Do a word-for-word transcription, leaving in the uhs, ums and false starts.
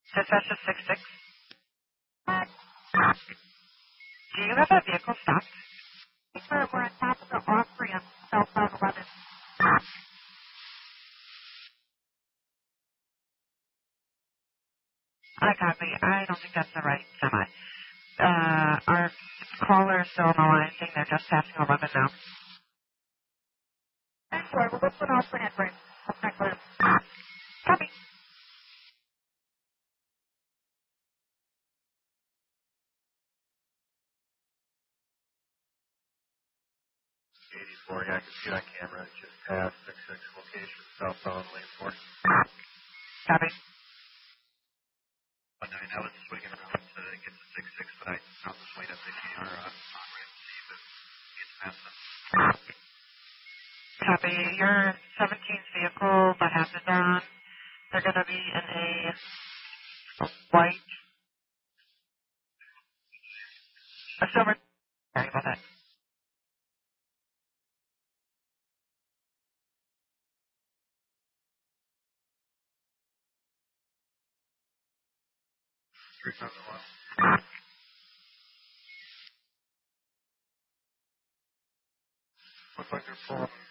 Dispatch is six six. Do you have a vehicle stopped? Sir, we're on top of the off-ramp, southbound eleven. I copy. I don't think that's the right semi. Uh, our caller is still on the line, saying they're just passing eleven now. Sure, we'll look for an alternate route. Alternate route. Copy. eighty-four, yeah, I can see that camera. It just passed six six location, southbound lane four. Copy. one nine, I was swinging around to get to six six, but I found this way up the K R uh, on ramp to see if it gets past them. Copy. Your seventeen's vehicle that has it on, they're going to be in a white, a silver, sorry about that. three thousand one. Looks like they're pulling